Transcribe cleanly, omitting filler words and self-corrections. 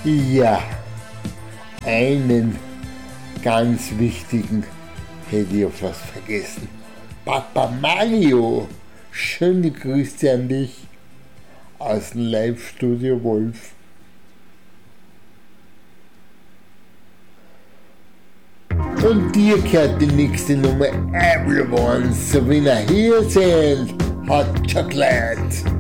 Ja, einen ganz wichtigen hätte ich auf was vergessen. Papa Mario, schöne Grüße an dich aus dem Live-Studio Wolf. Und dir gehört die nächste Nummer Everyone, so wie hier sind Hot Chocolate.